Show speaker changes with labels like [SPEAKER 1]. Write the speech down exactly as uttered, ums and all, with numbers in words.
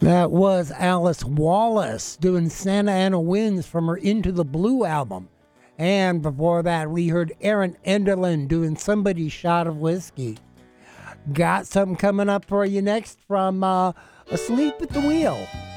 [SPEAKER 1] That was Alice Wallace doing Santa Ana Winds from her Into the Blue album. And before that, we heard Aaron Enderlin doing Somebody's Shot of Whiskey. Got something coming up for you next from uh, Asleep at the Wheel.